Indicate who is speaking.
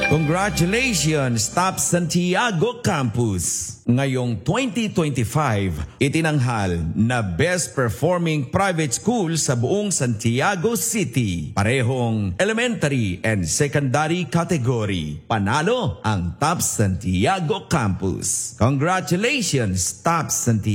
Speaker 1: Congratulations, Top Santiago Campus! Ngayong 2025, itinanghal na Best Performing Private School sa buong Santiago City. Parehong elementary and secondary category. Panalo ang Top Santiago Campus. Congratulations, Top Santiago!